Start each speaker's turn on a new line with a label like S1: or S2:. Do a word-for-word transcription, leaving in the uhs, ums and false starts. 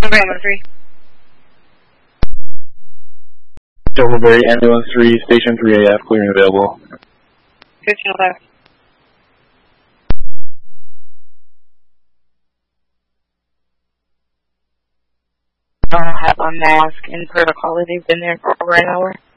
S1: Ambulance three.
S2: Silverberry, Ambulance three, Station three A F, clearing available.
S1: fifteen oh five. I don't have a mask in protocol. They've been there for over an hour.